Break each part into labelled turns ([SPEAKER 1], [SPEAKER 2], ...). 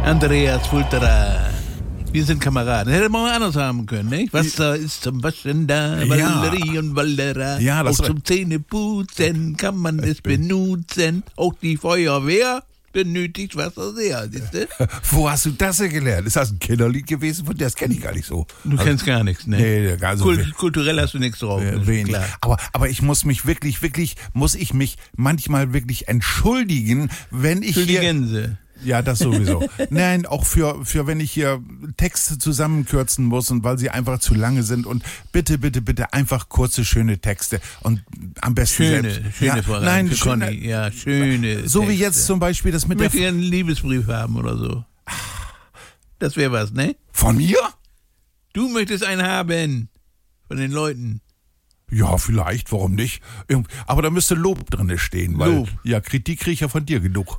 [SPEAKER 1] Andreas Fulterer. Wir sind Kameraden. Hätte man mal anders haben können, nicht? Wasser ist zum Waschen da, Valerie und Walderer.
[SPEAKER 2] Ja, das
[SPEAKER 1] auch zum Zähneputzen kann man es benutzen. Auch die Feuerwehr benötigt Wasser sehr, siehste?
[SPEAKER 2] Wo hast du das denn gelernt? Ist das ein Kinderlied gewesen? Von das kenne ich gar nicht so.
[SPEAKER 1] Du kennst gar nichts, ne?
[SPEAKER 2] Nee, gar so
[SPEAKER 1] kulturell hast du nichts drauf.
[SPEAKER 2] Wenig.
[SPEAKER 1] Klar.
[SPEAKER 2] Aber ich muss mich muss ich mich manchmal wirklich entschuldigen, wenn ich
[SPEAKER 1] Für die
[SPEAKER 2] hier...
[SPEAKER 1] Gänse.
[SPEAKER 2] Ja, das sowieso. Nein, auch für wenn ich hier Texte zusammenkürzen muss und weil sie einfach zu lange sind und bitte einfach kurze, schöne Texte und am besten selbst.
[SPEAKER 1] Schöne Vorlage.
[SPEAKER 2] Nein,
[SPEAKER 1] für
[SPEAKER 2] schöne,
[SPEAKER 1] Conny. Ja, schöne
[SPEAKER 2] so
[SPEAKER 1] Texte.
[SPEAKER 2] wie jetzt zum Beispiel das mit
[SPEAKER 1] ich möchte gerne einen Liebesbrief haben oder so. Das wäre was, ne?
[SPEAKER 2] Von mir?
[SPEAKER 1] Du möchtest einen haben von den Leuten.
[SPEAKER 2] Ja, vielleicht, warum nicht? Aber da müsste Lob drin stehen, weil
[SPEAKER 1] Lob.
[SPEAKER 2] Ja, Kritik kriege ich ja von dir genug.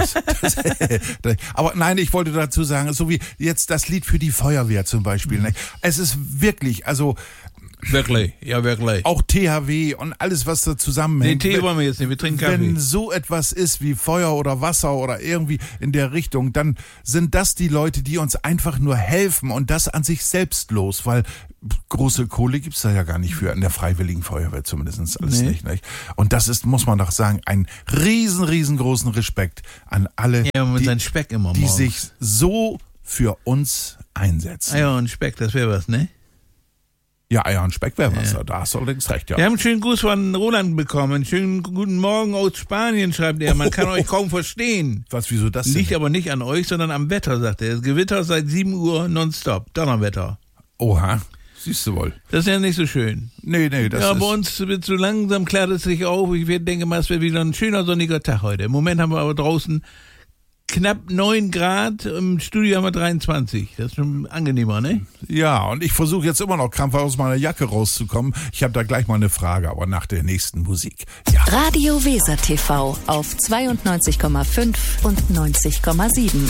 [SPEAKER 2] Aber nein, ich wollte dazu sagen, so wie jetzt das Lied für die Feuerwehr zum Beispiel. Ne? Es ist wirklich, also
[SPEAKER 1] Wirklich, ja wirklich.
[SPEAKER 2] auch THW und alles, was da zusammenhängt.
[SPEAKER 1] Den Tee wollen wir jetzt nicht, wir trinken Kaffee.
[SPEAKER 2] Wenn so etwas ist wie Feuer oder Wasser oder irgendwie in der Richtung, dann sind das die Leute, die uns einfach nur helfen und das an sich selbstlos, weil große Kohle gibt's da ja gar nicht für, in der Freiwilligen Feuerwehr zumindest alles nicht. Und das ist, muss man doch sagen, ein riesengroßen Respekt an alle,
[SPEAKER 1] Ja, mit seinem Speck immer
[SPEAKER 2] die
[SPEAKER 1] morgens.
[SPEAKER 2] sich so für uns einsetzen.
[SPEAKER 1] Eier und Speck, das wäre was, ne?
[SPEAKER 2] Ja, Eier und Speck wäre was, da hast du allerdings recht, ja.
[SPEAKER 1] Wir haben einen schönen Gruß von Roland bekommen. Schönen guten Morgen aus Spanien, schreibt er. Man kann euch kaum verstehen.
[SPEAKER 2] Was, wieso das denn?
[SPEAKER 1] Liegt aber nicht an euch, sondern am Wetter, sagt er. Das Gewitter seit 7 Uhr nonstop. Donnerwetter.
[SPEAKER 2] Oha, siehst du wohl.
[SPEAKER 1] Das ist ja nicht so schön.
[SPEAKER 2] Nee, das
[SPEAKER 1] Ja,
[SPEAKER 2] ist...
[SPEAKER 1] bei uns wird so langsam klärt es sich auf. Ich denke mal, es wird wieder ein schöner sonniger Tag heute. Im Moment haben wir aber draußen knapp 9 Grad, im Studio haben wir 23. Das ist schon angenehmer, ne?
[SPEAKER 2] Ja, und ich versuche jetzt immer noch krampfhaft aus meiner Jacke rauszukommen. Ich habe da gleich mal eine Frage, aber nach der nächsten Musik. Ja.
[SPEAKER 3] Radio Weser TV auf 92,5 und 90,7.